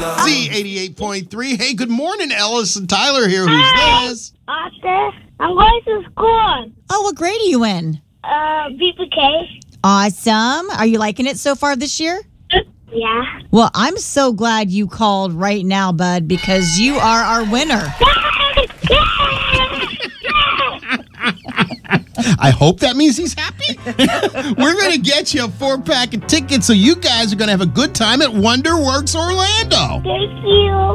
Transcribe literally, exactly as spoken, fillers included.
Z eighty-eight point three. Hey, good morning, Ellis and Tyler here. Who's Hi. this? Oscar, I'm going to school. Oh, what grade are you in? Uh, B P K. Awesome. Are you liking it so far this year? Yeah. Well, I'm so glad you called right now, bud, because you are our winner. I hope that means he's happy. We're going to get you a four-pack of tickets so you guys are going to have a good time at Wonderworks Orlando. Thank you.